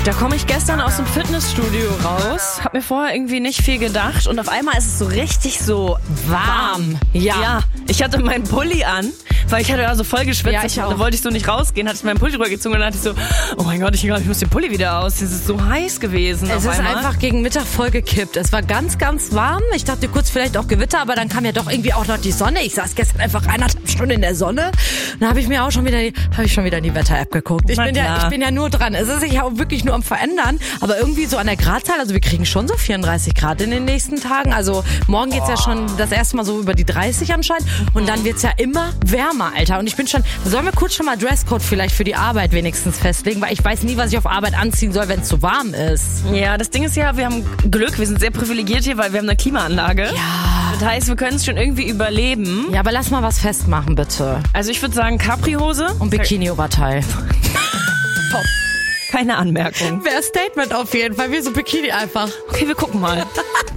Da komme ich gestern aus dem Fitnessstudio raus, hab mir vorher irgendwie nicht viel gedacht und auf einmal ist es so richtig so warm. Ja. Ich hatte meinen Pulli an, weil ich hatte ja so voll geschwitzt. Ja, ich auch. Da wollte ich so nicht rausgehen, hatte ich meinen Pulli rübergezogen und dann dachte ich so, oh mein Gott, ich muss den Pulli wieder aus. Es ist so heiß gewesen. Es ist einfach gegen Mittag voll gekippt. Es war ganz, ganz warm. Ich dachte kurz vielleicht auch Gewitter, aber dann kam ja doch irgendwie auch noch die Sonne. Ich saß gestern einfach 1,5 Stunden in der Sonne. Dann habe ich mir auch schon wieder in die Wetter-App geguckt. Ich bin ja nur dran. Es ist sich ja auch wirklich nur am Verändern. Aber irgendwie so an der Gradzahl, also wir kriegen schon so 34 Grad in den nächsten Tagen. Also morgen geht's ja schon das erste Mal so über die 30 anscheinend. Und dann wird's ja immer wärmer, Alter. Und ich bin schon, sollen wir kurz schon mal Dresscode vielleicht für die Arbeit wenigstens festlegen? Weil ich weiß nie, was ich auf Arbeit anziehen soll, wenn es zu warm ist. Ja, das Ding ist ja, wir haben Glück, wir sind sehr privilegiert hier, weil wir haben eine Klimaanlage. Ja. Das heißt, wir können es schon irgendwie überleben. Ja, aber lass mal was festmachen, bitte. Also ich würde sagen Capri-Hose. Und Bikini-Oberteil. Keine Anmerkung. Wäre Statement auf jeden Fall, wie so Bikini einfach. Okay, wir gucken mal.